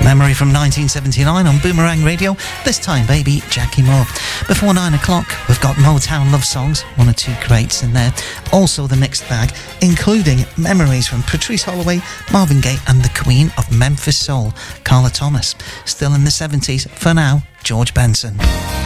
Memory from 1979 on Boomerang Radio, this time baby Jackie Moore. Before 9 o'clock we've got Motown love songs, one or two greats in there, also the mixed bag including memories from Patrice Holloway, Marvin Gaye and the Queen of Memphis Soul, Carla Thomas. Still in the 70s, for now, George Benson.